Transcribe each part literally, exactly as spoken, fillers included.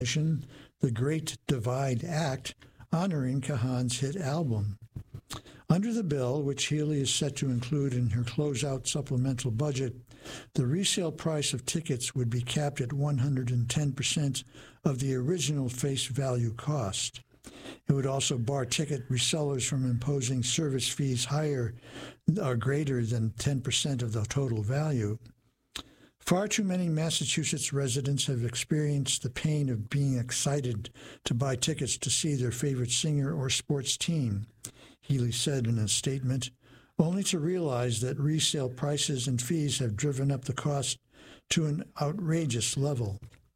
The Great Divide Act, honoring Kahan's hit album. Under the bill, which Healy is set to include in her closeout supplemental budget, the resale price of tickets would be capped at one hundred ten percent of the original face value cost. It would also bar ticket resellers from imposing service fees higher or greater than ten percent of the total value. Far too many Massachusetts residents have experienced the pain of being excited to buy tickets to see their favorite singer or sports team, Healy said in a statement, only to realize that resale prices and fees have driven up the cost to an outrageous level.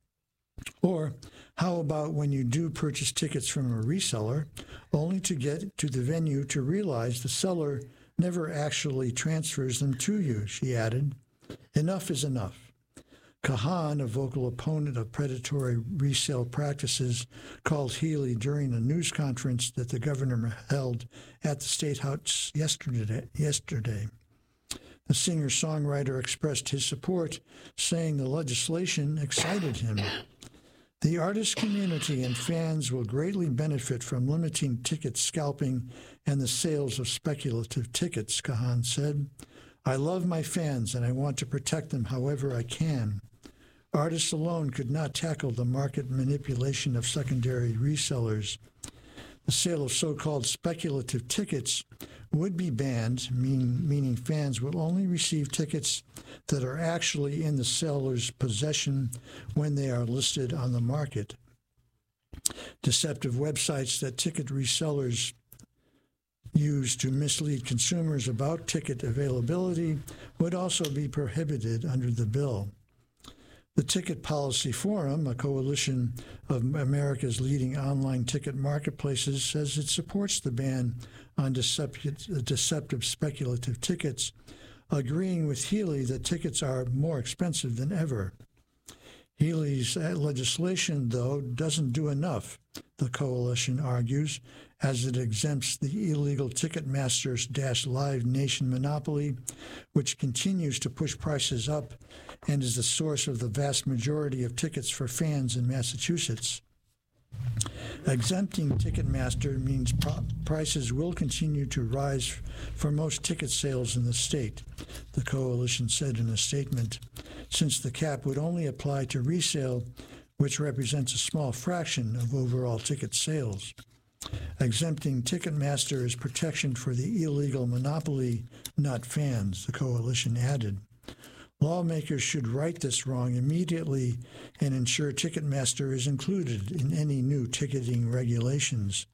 Or how about when you do purchase tickets from a reseller, only to get to the venue to realize the seller never actually transfers them to you, she added. Enough is enough. Kahan, a vocal opponent of predatory resale practices, called Healy during a news conference that the governor held at the State House yesterday. yesterday. The singer-songwriter expressed his support, saying the legislation excited him. The artist community and fans will greatly benefit from limiting ticket scalping and the sales of speculative tickets, Kahan said. I love my fans and I want to protect them however I can. Artists alone could not tackle the market manipulation of secondary resellers. The sale of so-called speculative tickets would be banned, mean, meaning fans will only receive tickets that are actually in the seller's possession when they are listed on the market. Deceptive websites that ticket resellers use to mislead consumers about ticket availability would also be prohibited under the bill. The Ticket Policy Forum, a coalition of America's leading online ticket marketplaces, says it supports the ban on deceptive, deceptive speculative tickets, agreeing with Healy that tickets are more expensive than ever. Healy's legislation, though, doesn't do enough, the coalition argues, as it exempts the illegal Ticketmaster's Live Nation monopoly, which continues to push prices up and is the source of the vast majority of tickets for fans in Massachusetts. Exempting Ticketmaster means pro- prices will continue to rise for most ticket sales in the state, the coalition said in a statement, since the cap would only apply to resale, which represents a small fraction of overall ticket sales. Exempting Ticketmaster is protection for the illegal monopoly, not fans, the coalition added. Lawmakers should right this wrong immediately and ensure Ticketmaster is included in any new ticketing regulations.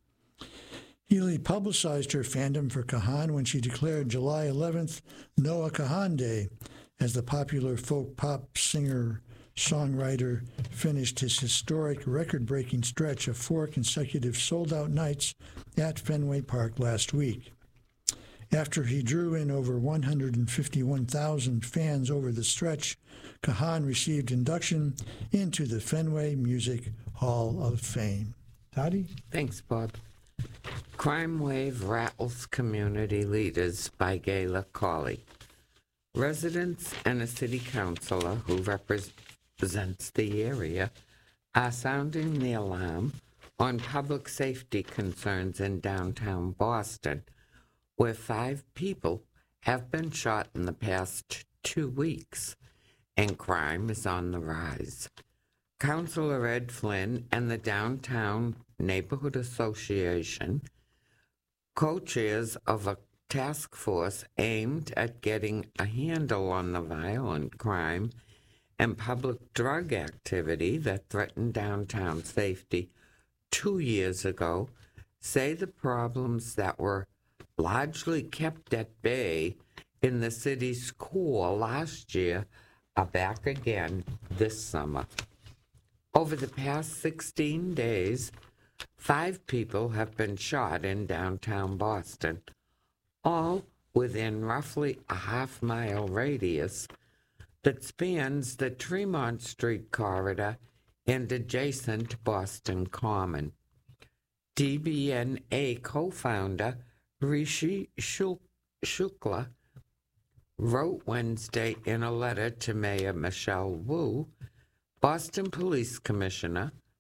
Healy publicized her fandom for Kahan when she declared July eleventh Noah Kahan Day, as the popular folk pop singer songwriter finished his historic record-breaking stretch of four consecutive sold-out nights at Fenway Park last week. After he drew in over one hundred fifty-one thousand fans over the stretch, Kahan received induction into the Fenway Music Hall of Fame. Dottie? Thanks, Bob. Crime Wave Rattles Community Leaders by Gayla Cawley. Residents and a city councilor who represents the area are sounding the alarm on public safety concerns in downtown Boston, where five people have been shot in the past two weeks, and crime is on the rise. Councilor Ed Flynn and the Downtown Neighborhood Association, co-chairs of a task force aimed at getting a handle on the violent crime and public drug activity that threatened downtown safety two years ago, say the problems that were largely kept at bay in the city's core last year are back again this summer. Over the past sixteen days, five people have been shot in downtown Boston, all within roughly a half-mile radius that spans the Tremont Street corridor and adjacent Boston Common. D B N A co-founder Rishi Shukla wrote Wednesday in a letter to Mayor Michelle Wu, Boston Police Commissioner,